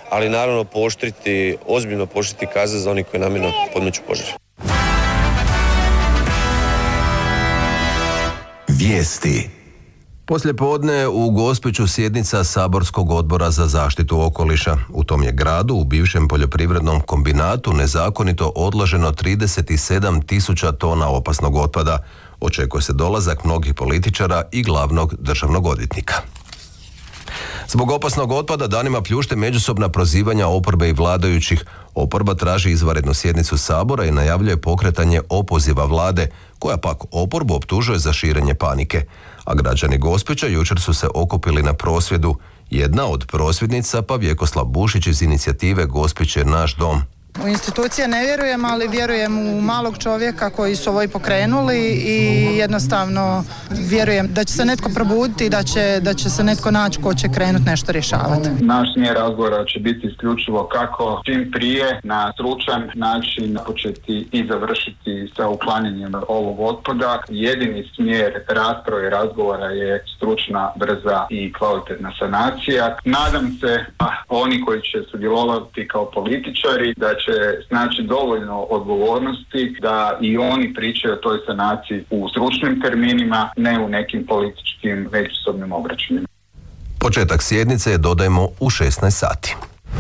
ali naravno ozbiljno pooštriti kazne za oni koji namjerno podmeću požar. Vijesti. Poslijepodne u Gospiću sjednica Saborskog odbora za zaštitu okoliša. U tom je gradu u bivšem poljoprivrednom kombinatu nezakonito odloženo 37.000 tona opasnog otpada. Očekuje se dolazak mnogih političara i glavnog državnog odvjetnika. Zbog opasnog otpada danima pljušte međusobna prozivanja oporbe i vladajućih. Oporba traži izvanrednu sjednicu Sabora i najavljuje pokretanje opoziva vlade, koja pak oporbu optužuje za širenje panike. A građani Gospića jučer su se okupili na prosvjedu. Jedna od prosvjednica pa Vjekoslav Bušić iz inicijative Gospić je naš dom. U institucije ne vjerujem, ali vjerujem u malog čovjeka koji su ovo i pokrenuli i jednostavno vjerujem da će se netko probuditi i da će se netko naći ko će krenuti nešto rješavati. Naš smjer razgovora će biti isključivo kako čim prije na stručan način početi i završiti sa uklanjanjem ovog otpada. Jedini smjer rasprave i razgovora je stručna, brza i kvalitetna sanacija. Nadam se da oni koji će sudjelovati kao političari da će znači dovoljno odgovornosti da i oni pričaju o toj sanaciji u stručnim terminima, ne u nekim političkim međusobnim obračunima. Početak sjednice je, dodajmo, u 16 sati.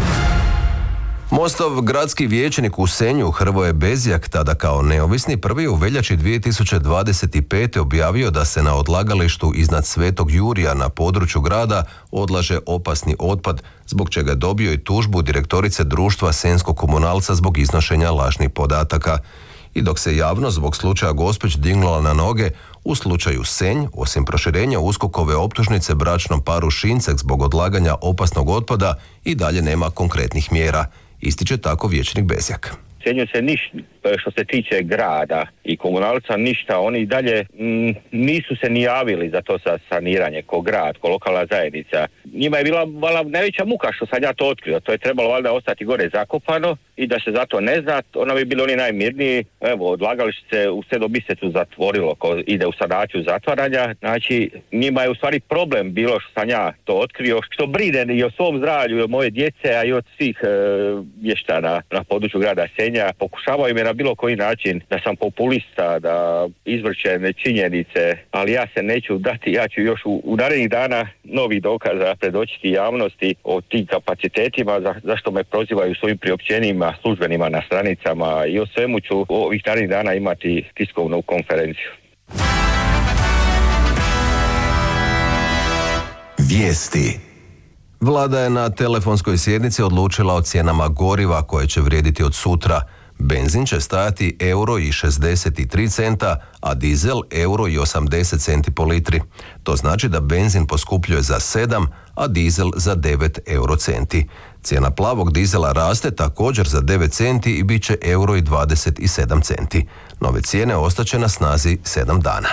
Mostov gradski vijećnik u Senju Hrvoje Bezjak, tada kao neovisni, prvi u veljači 2025. objavio da se na odlagalištu iznad Svetog Jurija na području grada odlaže opasni otpad, zbog čega je dobio i tužbu direktorice društva Senjskog komunalca zbog iznošenja lažnih podataka. I dok se javno zbog slučaja Gospić dignula na noge, u slučaju Senj, osim proširenja USKOK-ove optužnice bračnom paru Šincek zbog odlaganja opasnog otpada, i dalje nema konkretnih mjera, ističe tako vijećnik Bezjak. Senju se ništa, što se tiče grada i komunalca, ništa, oni i dalje nisu se ni javili za to sa saniranje, ko grad, ko lokalna zajednica. Njima je bila najveća muka što sam ja to otkrio, to je trebalo valjda ostati gore zakopano i da se zato ne zna, ona bi bili oni najmirniji. Evo, odlagalište se u 7. mjesecu zatvorilo, ko ide u sanaciju zatvaranja, znači njima je u stvari problem bilo što sam ja to otkrio, što brine i o svom zdravlju, i o moje djece, a i od svih mještana na području grada Senja. Pokušavaju me na bilo koji način da sam populista, da izvrćem činjenice, ali ja se neću dati, ja ću još u narednih dana novih dokaza predočiti javnosti o tim kapacitetima, zašto me prozivaju svojim priopćenjima službenima na stranicama, i o svemu ću ovih narednih dana imati tiskovnu konferenciju. Vijesti. Vlada je na telefonskoj sjednici odlučila o cijenama goriva koje će vrijediti od sutra. Benzin će stajati €1,63, a dizel €1,80 po litri. To znači da benzin poskupljuje za 7, a dizel za 9 eurocenti. Cijena plavog dizela raste također za 9 centi i bit će €1,27. Nove cijene ostaće na snazi 7 dana.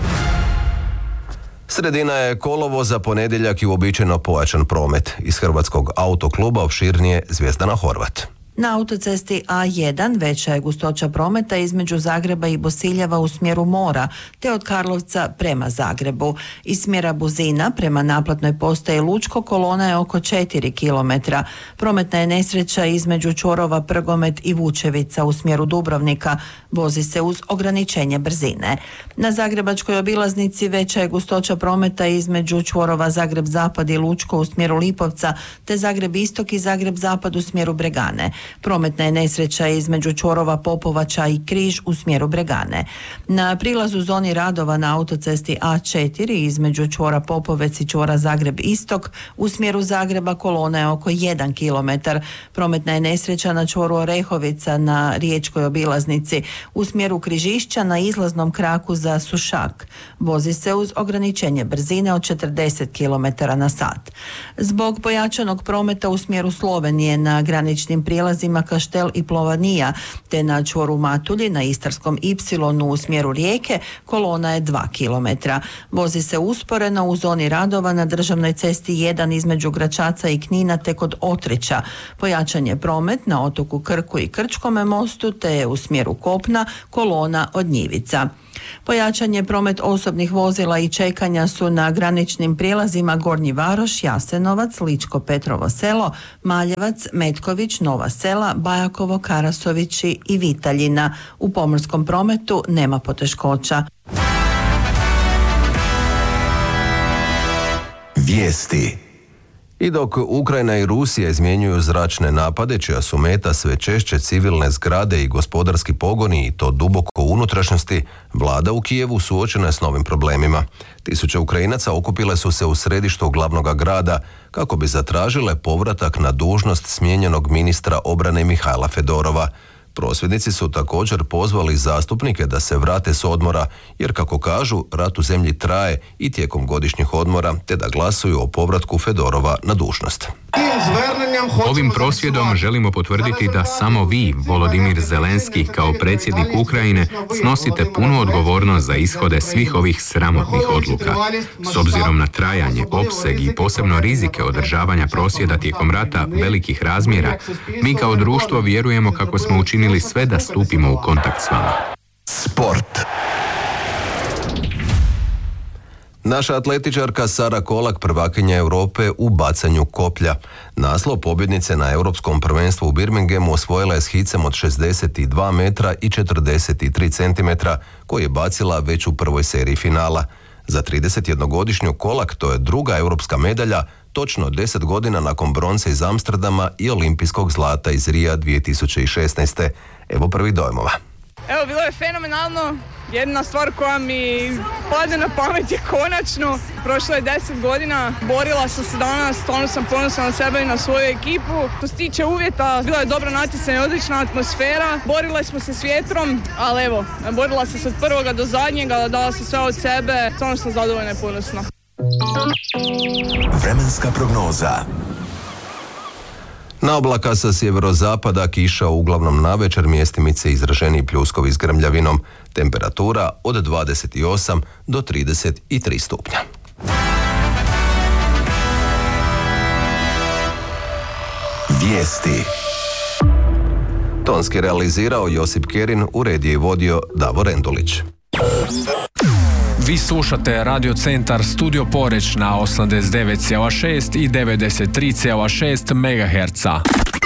Sredina je kolovoza, ponedjeljak i uobičajeno pojačan promet. Iz Hrvatskog autokluba opširnije Zvjezdana Horvat. Na autocesti A1 veća je gustoća prometa između Zagreba i Bosiljeva u smjeru mora, te od Karlovca prema Zagrebu. Iz smjera Buzina prema naplatnoj postaji Lučko kolona je oko 4 km. Prometna je nesreća između čvorova Prgomet i Vučevica u smjeru Dubrovnika. Vozi se uz ograničenje brzine. Na zagrebačkoj obilaznici veća je gustoća prometa između čvorova Zagreb Zapad i Lučko u smjeru Lipovca, te Zagreb Istok i Zagreb Zapad u smjeru Bregane. Prometna je nesreća između čvorova Popovača i Križ u smjeru Bregane. Na prilazu zoni radova na autocesti A4 između čvora Popovec i čvora Zagreb Istok u smjeru Zagreba kolona je oko 1 km. Prometna je nesreća na čvoru Orehovica na riječkoj obilaznici u smjeru Križišća na izlaznom kraku za Sušak. Vozi se uz ograničenje brzine od 40 km/h. Zbog pojačanog prometa u smjeru Slovenije na graničnim prijelazima prijelazima Kaštel i Plovanija, te na čvoru Matulji na Istarskom Y u smjeru Rijeke kolona je 2 km. Vozi se usporeno u zoni radova na državnoj cesti 1 između Gračaca i Knina te kod Otrića. Pojačan je promet na otoku Krku i Krčkome mostu te je u smjeru kopna kolona od Njivica. Pojačan je promet osobnih vozila i čekanja su na graničnim prijelazima Gornji Varoš, Jasenovac, Ličko Petrovo selo, Maljevac, Metković, Nova Sela, Bajakovo, Karasovići i Vitaljina. U pomorskom prometu nema poteškoća. Vijesti. I dok Ukrajina i Rusija izmjenjuju zračne napade, čija su meta sve češće civilne zgrade i gospodarski pogoni i to duboko u unutrašnjosti, vlada u Kijevu suočena je s novim problemima. Tisuće Ukrajinaca okupile su se u središtu glavnog grada kako bi zatražile povratak na dužnost smijenjenog ministra obrane Mihajla Fedorova. Prosvjednici su također pozvali zastupnike da se vrate s odmora, jer kako kažu, rat u zemlji traje i tijekom godišnjih odmora, te da glasuju o povratku Fedorova na dužnost. Ovim prosvjedom želimo potvrditi da samo vi, Volodimir Zelenski, kao predsjednik Ukrajine, snosite punu odgovornost za ishode svih ovih sramotnih odluka. S obzirom na trajanje, opseg i posebno rizike održavanja prosvjeda tijekom rata velikih razmjera, mi kao društvo vjerujemo kako smo učinili sve da stupimo u kontakt s vama. Sport. Naša atletičarka Sara Kolak prvakinja Europe u bacanju koplja. Naslov pobjednice na Europskom prvenstvu u Birminghamu osvojila je s hicem od 62 metra i 43 centimetra koji je bacila već u prvoj seriji finala. Za 31-godišnju Kolak to je druga europska medalja, točno 10 godina nakon bronce iz Amsterdama i olimpijskog zlata iz Rija 2016. Evo prvi dojmova. Evo, bilo je fenomenalno. Jedna stvar koja mi padne na pamet je konačno. Prošlo je 10 godina, borila sam se danas, stvarno sam ponosna na sebe i na svoju ekipu. Što se tiče uvjeta, bilo je dobro natjecanje, odlična atmosfera. Borila smo se s vjetrom, ali evo, borila sam se od prvoga do zadnjega, dala sam sve od sebe. Stvarno sam zadovoljna i ponosna. Vremenska prognoza. Na oblaka sa sjeverozapada kiša uglavnom navečer, mjestimice izraženiji pljuskovi s grmljavinom. Temperatura od 28 do 33 stupnja. Vijesti. Tonski realizirao Josip Kerin, uredio i vodio Davor Endulić. Vi slušate Radio Centar Studio Poreč na 89,6 i 93,6 MHz.